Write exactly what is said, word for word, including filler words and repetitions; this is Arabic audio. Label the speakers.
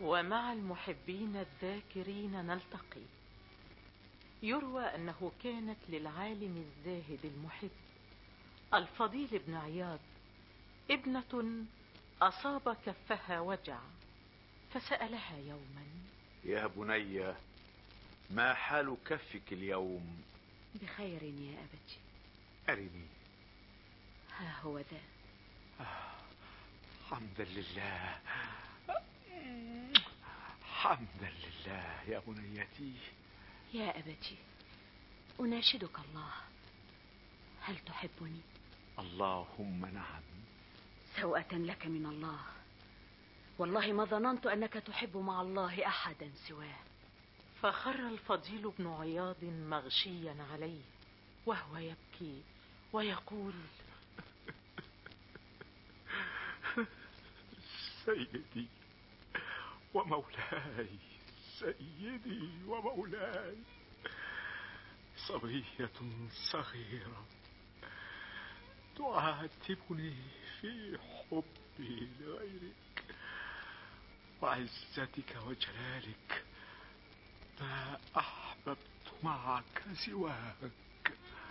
Speaker 1: ومع المحبين الذاكرين نلتقي. يروى أنه كانت للعالم الزاهد المحب الفضيل بن عياض ابنة أصاب كفها وجع، فسألها يوما:
Speaker 2: يا بني، ما حال كفك اليوم؟
Speaker 3: بخير يا أبتي.
Speaker 2: أرني.
Speaker 3: ها هو ذا.
Speaker 2: آه، حمدا لله، حمدا لله يا بنيتي.
Speaker 3: يا أبتي، أناشدك الله، هل تحبني؟
Speaker 2: اللهم نعم.
Speaker 3: سوءة لك من الله، والله ما ظننت أنك تحب مع الله أحدا سواه.
Speaker 1: فخر الفضيل بن عياض مغشيا عليه وهو يبكي ويقول:
Speaker 2: سيدي ومولاي، سيدي ومولاي، صبية صغيرة تعاتبني في حبي لغيرك وعزتك وجلالك، ما أحببت معك سواك.